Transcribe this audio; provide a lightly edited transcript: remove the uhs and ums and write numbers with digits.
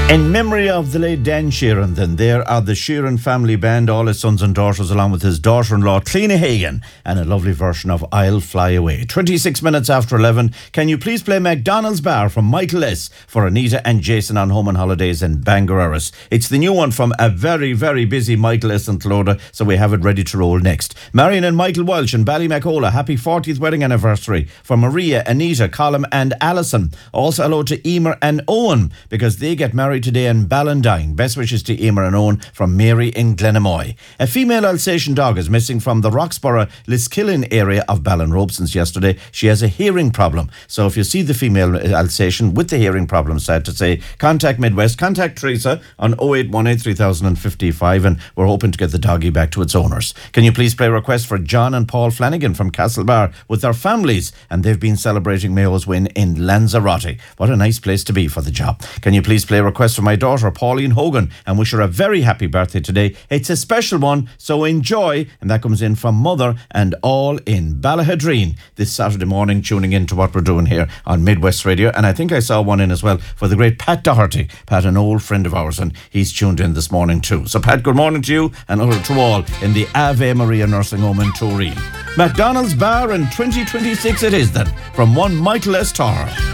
In memory of the late Dan Sheeran, then, there are the Sheeran family band, all his sons and daughters, along with his daughter-in-law, Cleena Hagan, and a lovely version of I'll Fly Away. 26 minutes after 11, can you please play McDonald's Bar from Michael S. for Anita and Jason on Home and Holidays in Bangor. It's the new one from a very, very busy Michael S. and Clodagh, so we have it ready to roll next. Marion and Michael Welsh in Ballymacola, happy 40th wedding anniversary for Maria, Anita, Colm and Alison. Also hello to Emer and Owen, because they get married today in Ballandine. Best wishes to Emer and Owen from Mary in Glenamoy. A female Alsatian dog is missing from the Roxborough Liskillen area of Ballinrobe since yesterday. She has a hearing problem. So if you see the female Alsatian with the hearing problem, sad to say, contact Midwest, contact Teresa on 0818 3055, and we're hoping to get the doggy back to its owners. Can you please play a request for John and Paul Flanagan from Castlebar with their families, and they've been celebrating Mayo's win in Lanzarote. What a nice place to be for the job. Can you please play a request for my daughter Pauline Hogan, and wish her a very happy birthday today. It's a special one, so enjoy. And that comes in from Mother and all in Ballahadreen this Saturday morning, tuning in to what we're doing here on Midwest Radio. And I think I saw one in as well for the great Pat Doherty. Pat, an old friend of ours, and he's tuned in this morning too. So Pat, good morning to you and to all in the Ave Maria Nursing Home in Turin. McDonald's Bar in 2026 it is then, from one Michael S. Tarr.